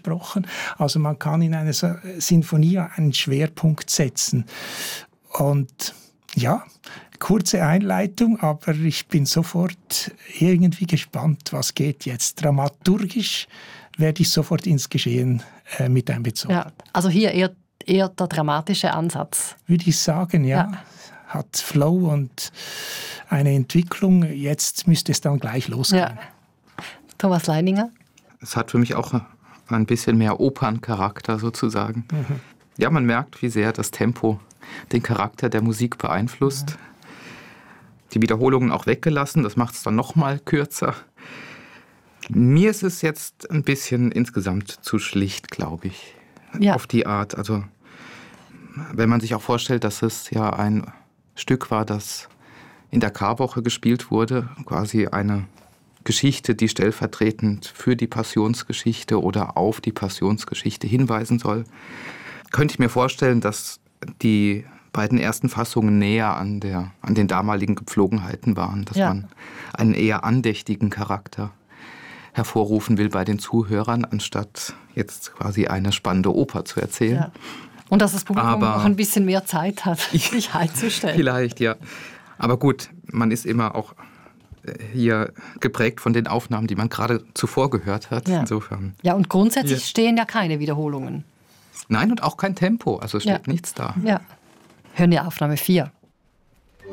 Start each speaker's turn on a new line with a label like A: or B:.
A: gesprochen. Also man kann in einer Sinfonie einen Schwerpunkt setzen. Und ja, kurze Einleitung, aber ich bin sofort irgendwie gespannt, was geht jetzt. Dramaturgisch werde ich sofort ins Geschehen mit einbezogen.
B: Ja, also hier eher der dramatische Ansatz.
A: Würde ich sagen, ja. Hat Flow und eine Entwicklung. Jetzt müsste es dann gleich losgehen.
B: Ja. Thomas Leininger?
C: Es hat für mich auch ein bisschen mehr Operncharakter sozusagen. Mhm. Ja, man merkt, wie sehr das Tempo den Charakter der Musik beeinflusst. Mhm. Die Wiederholungen auch weggelassen, das macht es dann noch mal kürzer. Mir ist es jetzt ein bisschen insgesamt zu schlicht, glaube ich, auf die Art. Also wenn man sich auch vorstellt, dass es ja ein Stück war, das in der Karwoche gespielt wurde, quasi eine Geschichte, die stellvertretend für die Passionsgeschichte oder auf die Passionsgeschichte hinweisen soll, könnte ich mir vorstellen, dass die beiden ersten Fassungen näher an den damaligen Gepflogenheiten waren, dass man einen eher andächtigen Charakter hervorrufen will bei den Zuhörern, anstatt jetzt quasi eine spannende Oper zu erzählen. Ja.
B: Und dass das Publikum auch ein bisschen mehr Zeit hat, sich einzustellen.
C: Vielleicht, ja. Aber gut, man ist immer auch hier geprägt von den Aufnahmen, die man gerade zuvor gehört hat.
B: Ja.
C: Insofern.
B: Ja, und grundsätzlich stehen ja keine Wiederholungen.
C: Nein, und auch kein Tempo, also steht nichts da.
B: Ja. Hören wir Aufnahme 4.